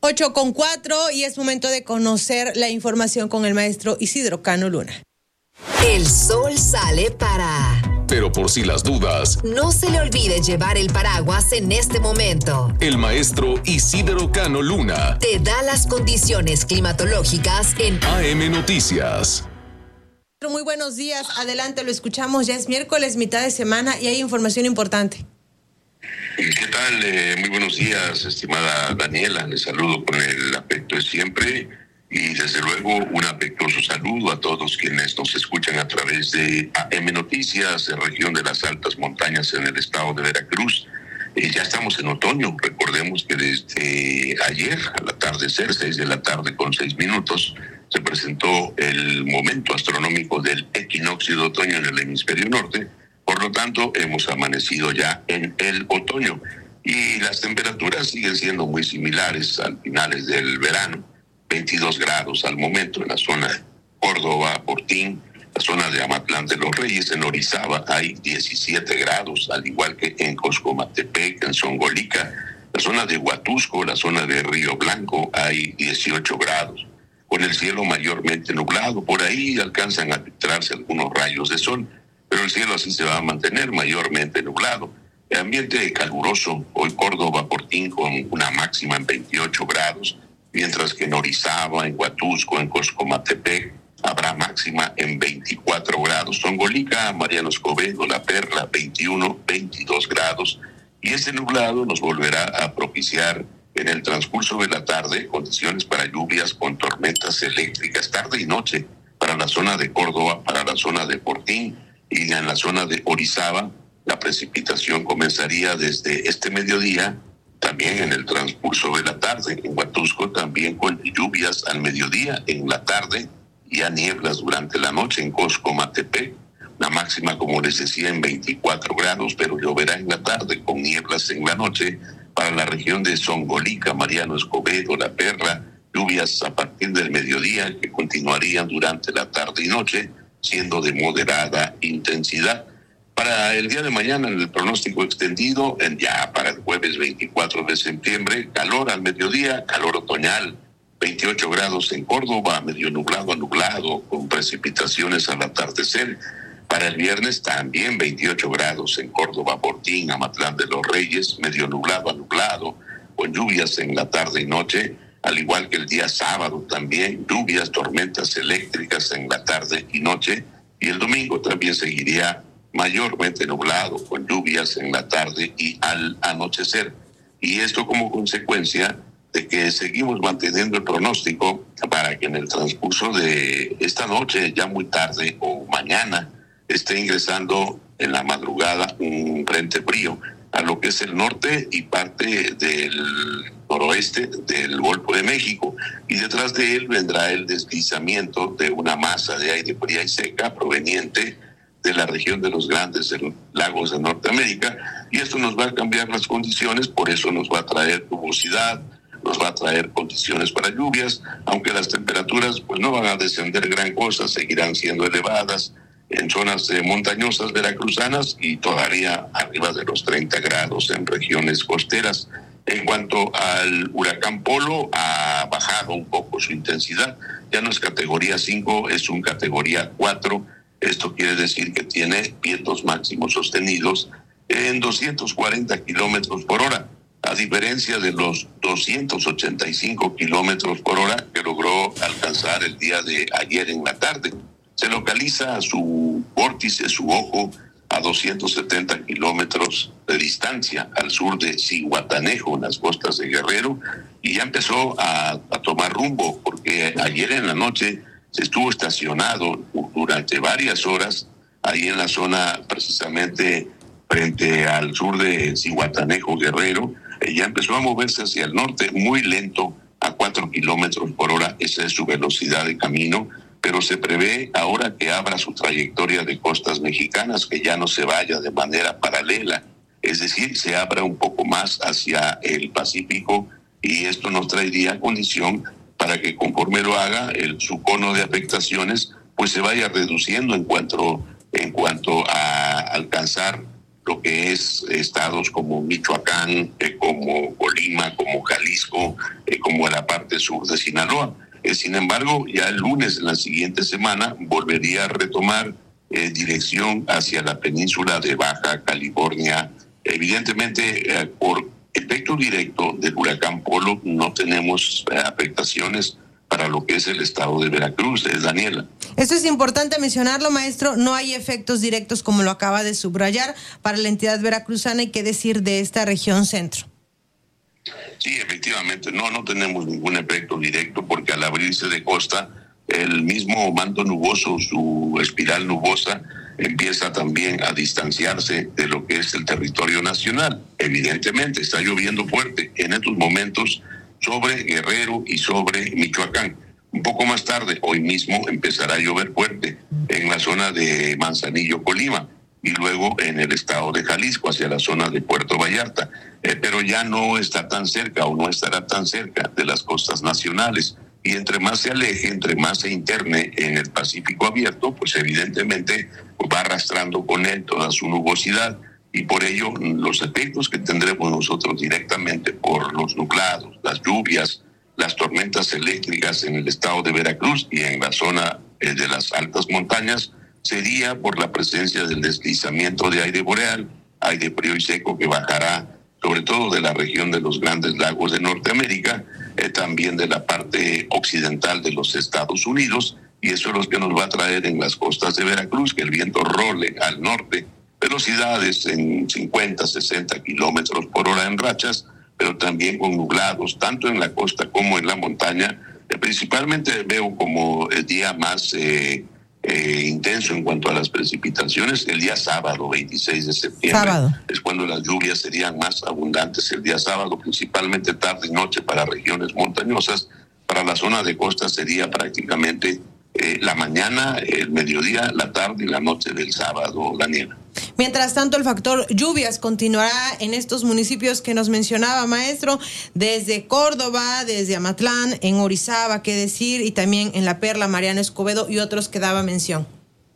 8:04 y es momento de conocer la información con el maestro Isidro Cano Luna. El sol sale para... Pero por si las dudas, no se le olvide llevar el paraguas en este momento. El maestro Isidro Cano Luna te da las condiciones climatológicas en AM Noticias. Muy buenos días, adelante, lo escuchamos. Ya es miércoles, mitad de semana y hay información importante. ¿Qué tal? Muy buenos días, estimada Daniela. Les saludo con el afecto de siempre y desde luego un afectuoso saludo a todos quienes nos escuchan a través de AM Noticias, región de las altas montañas en el estado de Veracruz. Ya estamos en otoño. Recordemos que desde ayer al atardecer, 6 de la tarde con 6 minutos, se presentó el momento astronómico del equinoccio de otoño en el hemisferio norte. Por lo tanto, hemos amanecido ya en el otoño y las temperaturas siguen siendo muy similares al finales del verano. 22 grados al momento en la zona de Córdoba, Portín, la zona de Amatlán de los Reyes. En Orizaba hay 17 grados, al igual que en Coscomatepec, en Zongolica, la zona de Huatusco, la zona de Río Blanco, hay 18 grados. Con el cielo mayormente nublado, por ahí alcanzan a filtrarse algunos rayos de sol, pero el cielo así se va a mantener mayormente nublado. El ambiente caluroso, hoy Córdoba, Portín con una máxima en 28 grados, mientras que en Orizaba, en Huatusco, en Coscomatepec, habrá máxima en 24 grados. Zongolica, Mariano Escobedo, La Perla, 21, 22 grados. Y este nublado nos volverá a propiciar en el transcurso de la tarde condiciones para lluvias con tormentas eléctricas tarde y noche para la zona de Córdoba, para la zona de Portín y en la zona de Orizaba. La precipitación comenzaría desde este mediodía, también en el transcurso de la tarde. En Huatusco también con lluvias al mediodía, en la tarde y a nieblas durante la noche. En Coscomatepec, la máxima, como les decía, en 24 grados, pero lloverá en la tarde con nieblas en la noche. Para la región de Zongolica, Mariano Escobedo, La Perla, lluvias a partir del mediodía que continuarían durante la tarde y noche, siendo de moderada intensidad. Para el día de mañana, en el pronóstico extendido, ya para el jueves 24 de septiembre, calor al mediodía, calor otoñal, 28 grados en Córdoba, medio nublado a nublado, con precipitaciones al atardecer. Para el viernes también 28 grados en Córdoba, Portín, Amatlán de los Reyes, medio nublado a nublado, con lluvias en la tarde y noche, al igual que el día sábado también, lluvias, tormentas eléctricas en la tarde y noche, y el domingo también seguiría mayormente nublado, con lluvias en la tarde y al anochecer. Y esto como consecuencia de que seguimos manteniendo el pronóstico para que en el transcurso de esta noche, ya muy tarde o mañana, esté ingresando en la madrugada un frente frío a lo que es el norte y parte del noroeste del Golfo de México, y detrás de él vendrá el deslizamiento de una masa de aire fría y seca proveniente de la región de los grandes lagos de Norteamérica, y esto nos va a cambiar las condiciones. Por eso nos va a traer nubosidad, nos va a traer condiciones para lluvias, aunque las temperaturas pues no van a descender gran cosa, seguirán siendo elevadas en zonas montañosas veracruzanas y todavía arriba de los 30 grados en regiones costeras. En cuanto al huracán Polo, ha bajado un poco su intensidad, ya no es categoría 5, es un categoría 4. Esto quiere decir que tiene vientos máximos sostenidos en 240 kilómetros por hora, a diferencia de los 285 kilómetros por hora que logró alcanzar el día de ayer en la tarde. Se localiza su vórtice, su ojo, a 270 kilómetros de distancia al sur de Zihuatanejo, en las costas de Guerrero, y ya empezó a tomar rumbo, porque ayer en la noche se estuvo estacionado durante varias horas ahí en la zona precisamente frente al sur de Zihuatanejo, Guerrero. Ya empezó a moverse hacia el norte muy lento, a 4 kilómetros por hora. Esa es su velocidad de camino, pero se prevé ahora que abra su trayectoria de costas mexicanas, que ya no se vaya de manera paralela, es decir, se abra un poco más hacia el Pacífico, y esto nos traería condición para que conforme lo haga, su cono de afectaciones pues se vaya reduciendo en cuanto a alcanzar lo que es estados como Michoacán, como Colima, como Jalisco, como como a la parte sur de Sinaloa. Sin embargo, ya el lunes de la siguiente semana volvería a retomar dirección hacia la península de Baja California. Evidentemente, por efecto directo del huracán Polo no tenemos afectaciones para lo que es el estado de Veracruz, Daniela. Esto es importante mencionarlo, maestro, no hay efectos directos como lo acaba de subrayar para la entidad veracruzana y qué decir de esta región centro. Sí, efectivamente, no tenemos ningún efecto directo porque al abrirse de costa, el mismo manto nuboso, su espiral nubosa, empieza también a distanciarse de lo que es el territorio nacional. Evidentemente, está lloviendo fuerte en estos momentos sobre Guerrero y sobre Michoacán. Un poco más tarde, hoy mismo, empezará a llover fuerte en la zona de Manzanillo, Colima, y luego en el estado de Jalisco, hacia la zona de Puerto Vallarta. Pero ya no está tan cerca o no estará tan cerca de las costas nacionales. Y entre más se aleje, entre más se interne en el Pacífico abierto, pues evidentemente va arrastrando con él toda su nubosidad. Y por ello los efectos que tendremos nosotros directamente por los nublados, las lluvias, las tormentas eléctricas en el estado de Veracruz y en la zona de las altas montañas, sería por la presencia del deslizamiento de aire boreal, aire frío y seco que bajará sobre todo de la región de los Grandes Lagos de Norteamérica, también de la parte occidental de los Estados Unidos, y eso es lo que nos va a traer en las costas de Veracruz, que el viento role al norte, velocidades en 50, 60 kilómetros por hora en rachas, pero también con nublados, tanto en la costa como en la montaña. Principalmente veo como el día más intenso en cuanto a las precipitaciones el día sábado, 26 de septiembre. Es cuando las lluvias serían más abundantes el día sábado, principalmente tarde y noche para regiones montañosas. Para la zona de costa sería prácticamente la mañana, el mediodía, la tarde y la noche del sábado, Daniela. Mientras tanto, el factor lluvias continuará en estos municipios que nos mencionaba, maestro, desde Córdoba, desde Amatlán, en Orizaba, qué decir, y también en La Perla, Mariano Escobedo y otros que daba mención.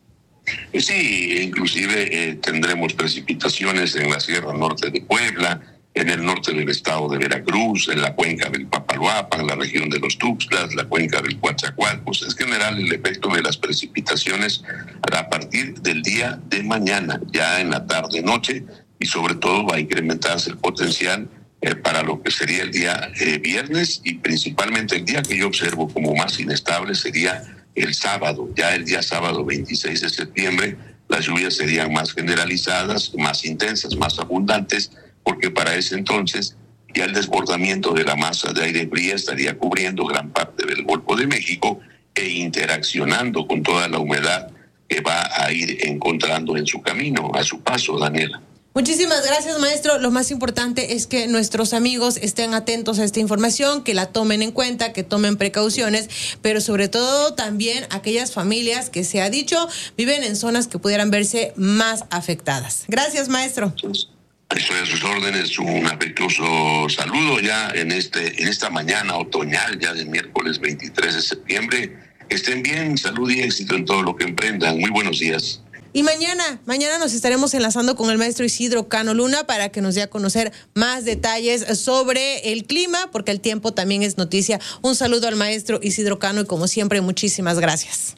Sí, inclusive tendremos precipitaciones en la Sierra Norte de Puebla, en el norte del estado de Veracruz, en la cuenca del Papaloapan, en la región de los Tuxtlas, la cuenca del Coatzacoalcos. Es general el efecto de las precipitaciones a partir del día de mañana, ya en la tarde-noche, y sobre todo va a incrementarse el potencial para lo que sería el día viernes, y principalmente el día que yo observo como más inestable sería el sábado. Ya el día sábado 26 de septiembre las lluvias serían más generalizadas, más intensas, más abundantes, porque para ese entonces ya el desbordamiento de la masa de aire fría estaría cubriendo gran parte del Golfo de México e interaccionando con toda la humedad que va a ir encontrando en su camino, a su paso, Daniela. Muchísimas gracias, maestro. Lo más importante es que nuestros amigos estén atentos a esta información, que la tomen en cuenta, que tomen precauciones, pero sobre todo también aquellas familias que se ha dicho viven en zonas que pudieran verse más afectadas. Gracias, maestro. Estoy a sus órdenes, un afectuoso saludo ya en esta mañana otoñal, ya de miércoles 23 de septiembre. Estén bien, salud y éxito en todo lo que emprendan. Muy buenos días. Y mañana nos estaremos enlazando con el maestro Isidro Cano Luna para que nos dé a conocer más detalles sobre el clima, porque el tiempo también es noticia. Un saludo al maestro Isidro Cano y como siempre, muchísimas gracias.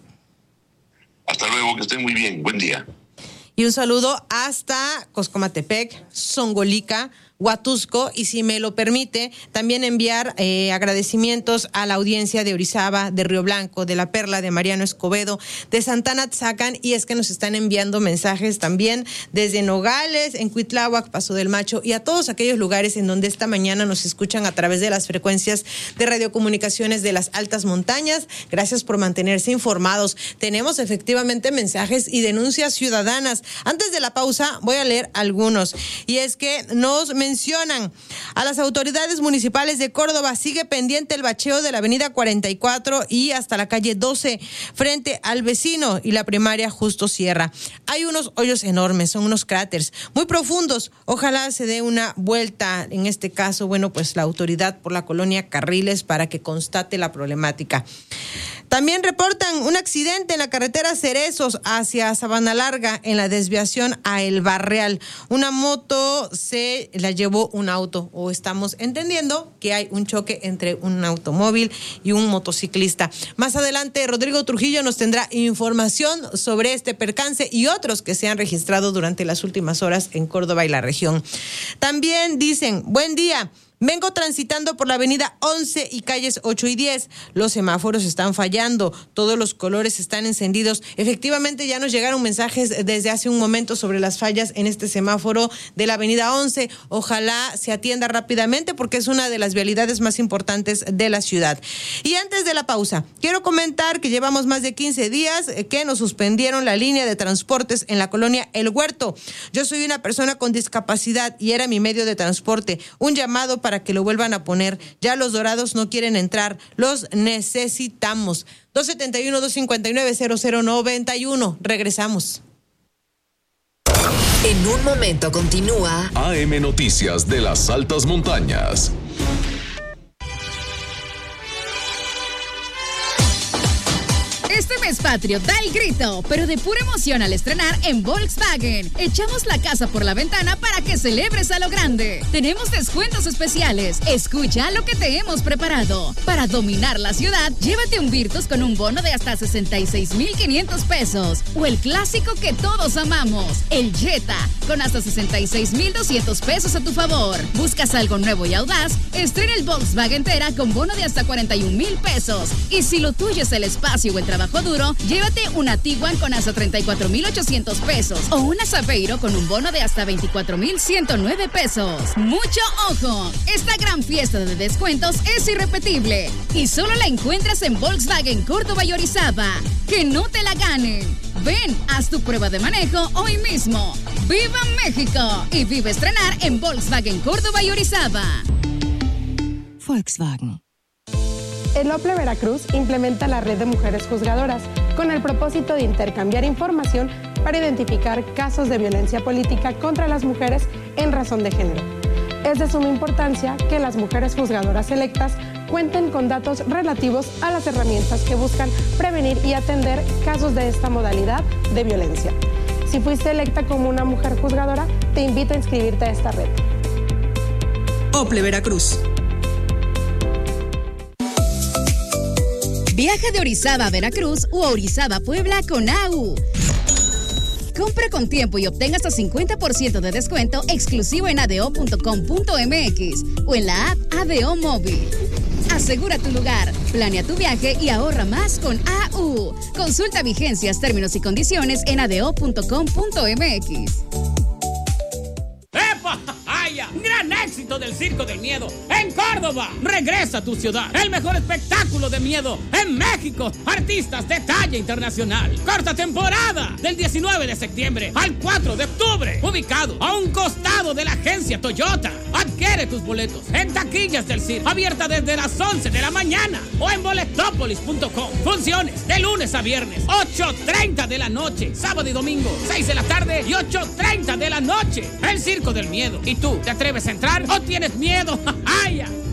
Hasta luego, que estén muy bien. Buen día. Y un saludo hasta Coscomatepec, Zongolica, Huatusco, y si me lo permite, también enviar agradecimientos a la audiencia de Orizaba, de Río Blanco, de La Perla, de Mariano Escobedo, de Santana Tzacan, y es que nos están enviando mensajes también desde Nogales, en Cuitláhuac, Paso del Macho, y a todos aquellos lugares en donde esta mañana nos escuchan a través de las frecuencias de radiocomunicaciones de las altas montañas. Gracias por mantenerse informados. Tenemos efectivamente mensajes y denuncias ciudadanas. Antes de la pausa voy a leer algunos, y es que nos mencionan a las autoridades municipales de Córdoba: sigue pendiente el bacheo de la avenida 44 y hasta la calle 12 frente al Vecino y la primaria Justo Sierra. Hay unos hoyos enormes, son unos cráteres muy profundos. Ojalá se dé una vuelta, en este caso, bueno, pues la autoridad por la colonia Carriles para que constate la problemática. También reportan un accidente en la carretera Cerezos hacia Sabana Larga en la desviación a El Barreal. Una moto se la llevó un auto, o estamos entendiendo que hay un choque entre un automóvil y un motociclista. Más adelante, Rodrigo Trujillo nos tendrá información sobre este percance y otros que se han registrado durante las últimas horas en Córdoba y la región. También dicen, buen día. Vengo transitando por la avenida 11 y calles 8 y 10. Los semáforos están fallando, todos los colores están encendidos. Efectivamente, ya nos llegaron mensajes desde hace un momento sobre las fallas en este semáforo de la avenida 11. Ojalá se atienda rápidamente porque es una de las vialidades más importantes de la ciudad. Y antes de la pausa, quiero comentar que llevamos más de 15 días que nos suspendieron la línea de transportes en la colonia El Huerto. Yo soy una persona con discapacidad y era mi medio de transporte. Un llamado para que lo vuelvan a poner. Ya los dorados no quieren entrar. Los necesitamos. 271-259-0091. Regresamos. En un momento continúa AM Noticias de las Altas Montañas. Este mes patrio da el grito, pero de pura emoción al estrenar en Volkswagen. Echamos la casa por la ventana para que celebres a lo grande. Tenemos descuentos especiales. Escucha lo que te hemos preparado. Para dominar la ciudad, llévate un Virtus con un bono de hasta 66,500 pesos. O el clásico que todos amamos, el Jetta, con hasta 66,200 pesos a tu favor. ¿Buscas algo nuevo y audaz? Estrena el Volkswagen Tera con bono de hasta 41,000 pesos. Y si lo tuyo es el espacio o el trabajo duro, llévate una Tiguan con hasta 34,800 pesos o una Saveiro con un bono de hasta 24,109 pesos. ¡Mucho ojo! Esta gran fiesta de descuentos es irrepetible y solo la encuentras en Volkswagen Córdoba y Orizaba. ¡Que no te la ganen! Ven, haz tu prueba de manejo hoy mismo. ¡Viva México! Y vive estrenar en Volkswagen Córdoba y Orizaba. Volkswagen. El OPLE Veracruz implementa la red de mujeres juzgadoras con el propósito de intercambiar información para identificar casos de violencia política contra las mujeres en razón de género. Es de suma importancia que las mujeres juzgadoras electas cuenten con datos relativos a las herramientas que buscan prevenir y atender casos de esta modalidad de violencia. Si fuiste electa como una mujer juzgadora, te invito a inscribirte a esta red. OPLE Veracruz. Viaja de Orizaba a Veracruz o a Orizaba a Puebla con AU. Compra con tiempo y obtenga hasta 50% de descuento exclusivo en ado.com.mx o en la app ADO Móvil. Asegura tu lugar, planea tu viaje y ahorra más con AU. Consulta vigencias, términos y condiciones en ado.com.mx. ¡Epa! ¡Haya! ¡Gran éxito del Circo del Miedo en Córdoba! ¡Regresa a tu ciudad! ¡El mejor espectáculo de miedo en México! ¡Artistas de talla internacional! ¡Corta temporada! Del 19 de septiembre al 4 de octubre. Ubicado a un costado de la agencia Toyota. Adquiere tus boletos en taquillas del circo. Abierta desde las 11 de la mañana o en boletopolis.com. Funciones de lunes a viernes, 8:30 de la noche. Sábado y domingo, 6 de la tarde y 8:30 de la noche. El Circo del Miedo. ¿Y tú, te atreves a entrar o tienes miedo? ¡Ay!